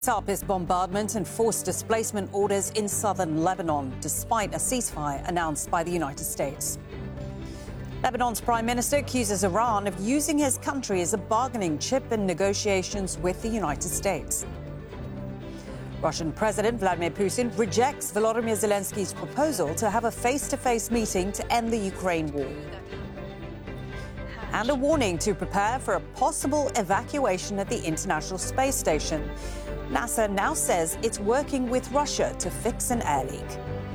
Sharpest bombardment and forced displacement orders in southern Lebanon, despite a ceasefire announced by the United States. Lebanon's prime minister accuses Iran of using his country as a bargaining chip in negotiations with the United States. Russian President Vladimir Putin rejects Volodymyr Zelensky's proposal to have a face-to-face meeting to end the Ukraine war. And a warning to prepare for a possible evacuation at the International Space Station. NASA now says it's working with Russia to fix an air leak.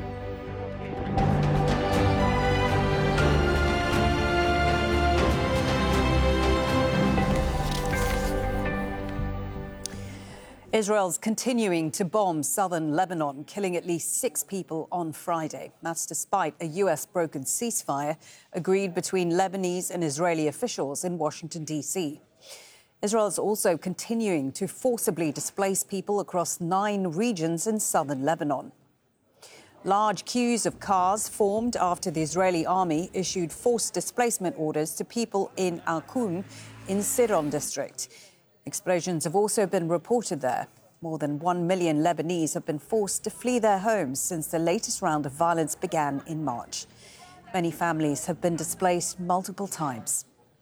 Israel's continuing to bomb southern Lebanon, killing at least 6 people on Friday. That's despite a U.S. brokered ceasefire agreed between Lebanese and Israeli officials in Washington, D.C. Israel is also continuing to forcibly displace people across 9 regions in southern Lebanon. Large queues of cars formed after the Israeli army issued forced displacement orders to people in Al-Qum in Sidon district. Explosions have also been reported there. More than 1 million Lebanese have been forced to flee their homes since the latest round of violence began in March. Many families have been displaced multiple times.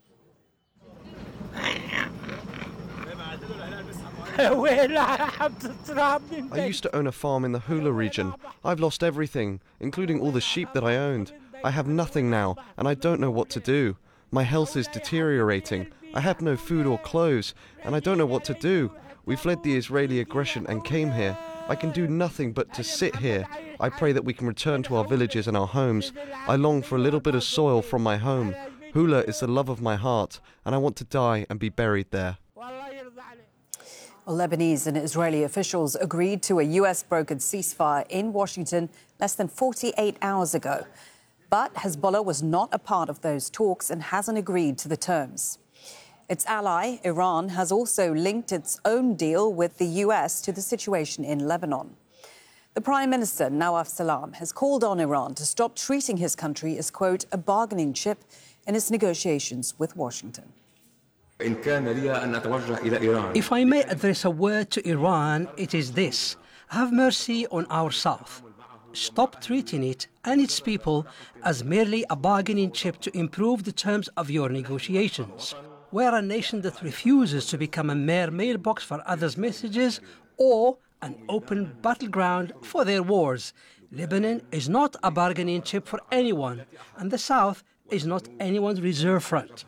I used to own a farm in the Hula region. I've lost everything, including all the sheep that I owned. I have nothing now, and I don't know what to do. My health is deteriorating. I have no food or clothes, and I don't know what to do. We fled the Israeli aggression and came here. I can do nothing but to sit here. I pray that we can return to our villages and our homes. I long for a little bit of soil from my home. Hula is the love of my heart, and I want to die and be buried there. Well, Lebanese and Israeli officials agreed to a U.S. brokered ceasefire in Washington less than 48 hours ago. But Hezbollah was not a part of those talks and hasn't agreed to the terms. Its ally, Iran, has also linked its own deal with the U.S. to the situation in Lebanon. The Prime Minister, Nawaf Salam, has called on Iran to stop treating his country as, quote, a bargaining chip in its negotiations with Washington. If I may address a word to Iran, it is this: have mercy on our South. Stop treating it and its people as merely a bargaining chip to improve the terms of your negotiations. We're a nation that refuses to become a mere mailbox for others' messages or an open battleground for their wars. Lebanon is not a bargaining chip for anyone, and the South is not anyone's reserve front.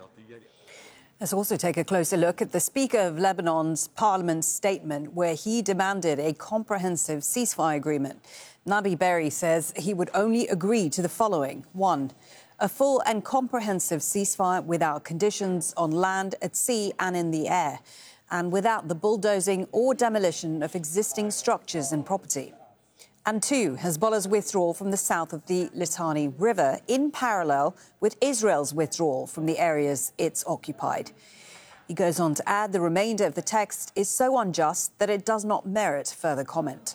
Let's also take a closer look at the Speaker of Lebanon's parliament statement, where he demanded a comprehensive ceasefire agreement. Nabi Berri says he would only agree to the following. 1. A full and comprehensive ceasefire without conditions on land, at sea and in the air, and without the bulldozing or demolition of existing structures and property. And 2, Hezbollah's withdrawal from the south of the Litani River in parallel with Israel's withdrawal from the areas it's occupied. He goes on to add the remainder of the text is so unjust that it does not merit further comment.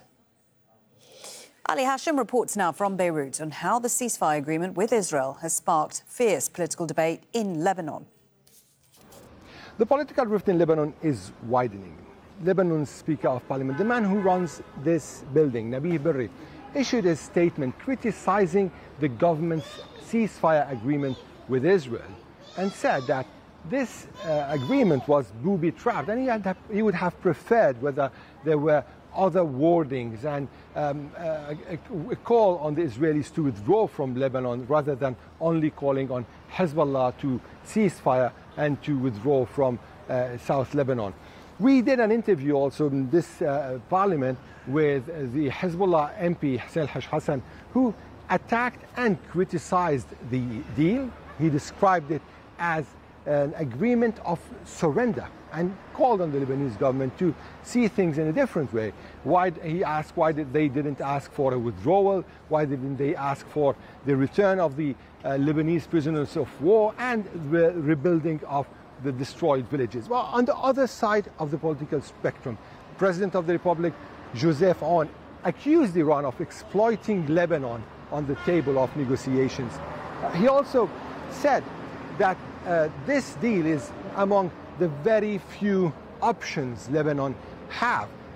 Ali Hashim reports now from Beirut on how the ceasefire agreement with Israel has sparked fierce political debate in Lebanon. The political rift in Lebanon is widening. Lebanon's Speaker of Parliament, the man who runs this building, Nabi Berri, issued a statement criticizing the government's ceasefire agreement with Israel and said that this agreement was booby-trapped, and he would have preferred whether there were other wordings and a call on the Israelis to withdraw from Lebanon rather than only calling on Hezbollah to cease fire and to withdraw from South Lebanon. We did an interview also in this parliament with the Hezbollah MP, Hussein Hassan, who attacked and criticized the deal. He described it as an agreement of surrender and called on the Lebanese government to see things in a different way. He asked why they didn't ask for a withdrawal, why didn't they ask for the return of the Lebanese prisoners of war and the rebuilding of the destroyed villages. Well, on the other side of the political spectrum, President of the Republic, Joseph Aoun, accused Iran of exploiting Lebanon on the table of negotiations. He also said that this deal is among the very few options Lebanon have